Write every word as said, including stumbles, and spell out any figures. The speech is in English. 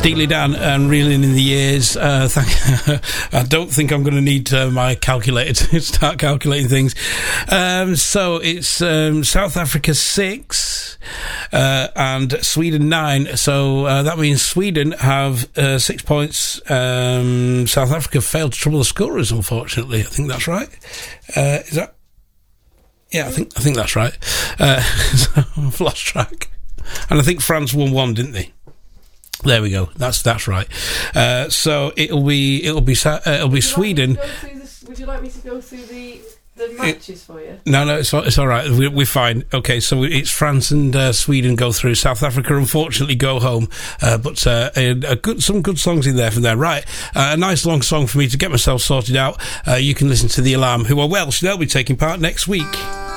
Steely Dan and Reeling in the Years. Uh, thank, I don't think I'm going to need uh, my calculator to start calculating things. Um, so it's um, South Africa six uh, and Sweden nine. So uh, that means Sweden have uh, six points. Um, South Africa failed to trouble the scorers, unfortunately. I think that's right. Uh, is that? Yeah, I think I think that's right. Uh, so I've lost track. And I think France won one, didn't they? There we go. That's that's right. Uh, so it'll be it'll be uh, it'll be would Sweden. Like this, would you like me to go through the the matches it, for you? No, no, it's it's all right. We're, we're fine. Okay, so it's France and uh, Sweden go through. South Africa unfortunately go home. Uh, but uh, a, a good some good songs in there from there. Right, uh, a nice long song for me to get myself sorted out. Uh, you can listen to The Alarm, who are Welsh. They'll be taking part next week.